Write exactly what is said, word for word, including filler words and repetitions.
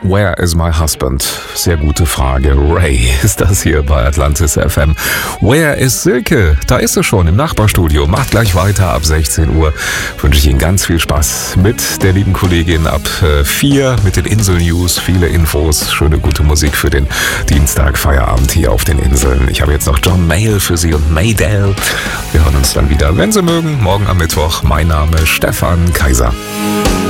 Where is my husband? Sehr gute Frage. Ray ist das hier bei Atlantis F M. Where is Silke? Da ist sie schon im Nachbarstudio. Macht gleich weiter ab sechzehn Uhr. Wünsche ich Ihnen ganz viel Spaß mit der lieben Kollegin ab vier mit den Insel-News. Viele Infos, schöne gute Musik für den Dienstag, Feierabend hier auf den Inseln. Ich habe jetzt noch John Mayall für Sie und Maydale. Wir hören uns dann wieder, wenn Sie mögen, morgen am Mittwoch. Mein Name Stefan Kaiser.